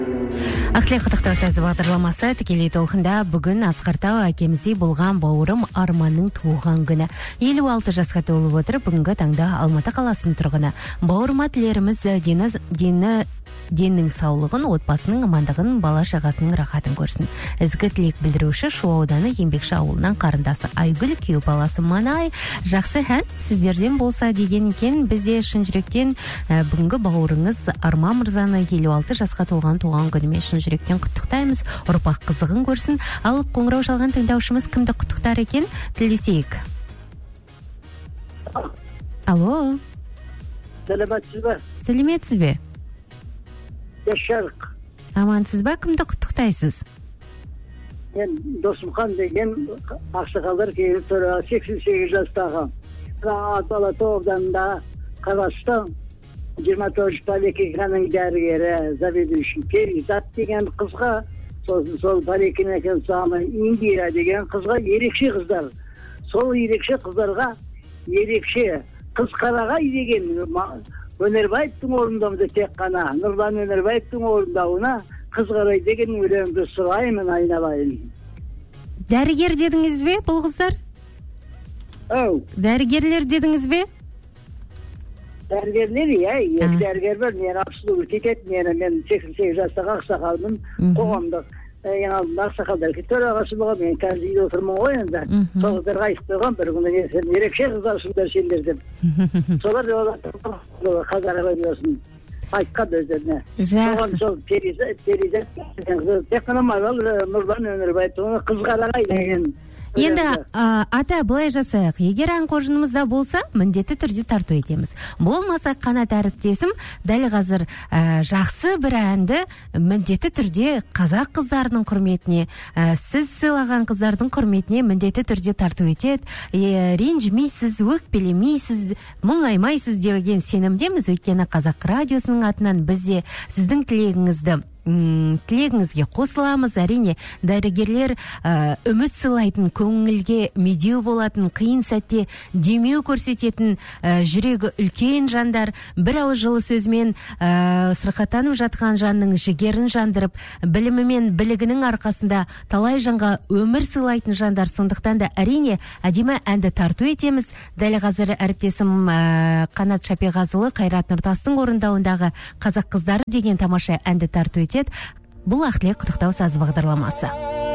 Ақтілек құттықтау сазы бағдарламасы тікелей толқында бүгін Асқартау әкеміздей болған бауырым Арманның туған күні. 56 жасқа толып отыр, бүгінгі таңда Алматы қаласының тұрғыны. Бауырыма тілеріміз деннің саулығын, отбасының амандығын, бала шағасының рахатын көрсін. Ізгі тілек білдіруші Шу ауданы Еңбекші ауылынан қарындасы Айгүл, күйеу баласы Манай. Жақсы хан сіздерден болса деген екен. Бізде шын жүректен бүгінгі бауырыңыз Арман мырзаны 56 жасқа толған туған күнімен шын жүректен құттықтаймыз. Ұрпақ қызығын көрсін. Ал қоңырау шалған тыңдаушымыз кімді құттықтар екен? Тілдесейік. Алло. Сәлеметсіз бе? Yaşarық. Амансыз ба? Кімді құттықтайсыз? Мен Досымхан деген ақсақалдар келіп тұр, 88 жастағы. Аталаты ауданында Қазақстан 29 поликлиниканың дәрігері, заведующий Перизат деген қызға, сол поликлиниканың самы Индира деген қызға ерекше қыздар. Сол ерекше қыздарға ерекше қыз қарағай деген Өнербаевтың орындауында тек қана Нұрлан Өнербаевтың орындауына қыз қарай деген өлеңді сұраймын айналайын. Дәрігер дедіңіз бе бұл қыздар? Дәрігерлер дедіңіз бе? Дәрігерлер, дәрігер бар, мен абсолютитет, мен 88 жастағы ақсақалмын, қоғамдық ақсақалдар төрағасы болған, мен қазір үйде отырмын ғой енді. Соғыздарға айтып қойған бір күні ерекше қыздарсыңдар сендер деп. Солар қазір радиосын айтқан өздеріне. Жақсы. Сол Перизат тек қана Марал Нұрлан Өнербаевтың қыз қарағай деген. Енді ата былай жасайық. Егер ән қоржынымызда болса, міндетті түрде тарту етеміз. Болмаса Қанат әріптесім дәл қазір жақсы бір әнді міндетті түрде қазақ қыздарының құрметіне, сіз сыйлаған қыздардың құрметіне міндетті түрде тарту етеді. Ренжімейсіз, өкпелемейсіз, мұңаймайсыз деген сенімдеміз. Өйткені Қазақ радиосының атынан бізде сіздің тілегіңізге қосыламыз. Әрине дәрігерлер үміт сыйлайтын, көңілге медеу болатын, қиын сәтте демеу көрсететін жүрегі үлкен жандар, бір ауыз жылы сөзмен сырқаттанып жатқан жанның жігерін жандырып, білімі мен білігінің арқасында талай жанға өмір сыйлайтын жандар. Сондықтан да әрине әдемі әнді тарту етеміз. Дәл қазір әріптесім Қанат Шапиғазылы Қайрат Нұртастың орындауындағы Қазақ қыздары деген тамаша әнді тарту етеді. Бұл Ақтілек құттықтау сазы бағдарламасы.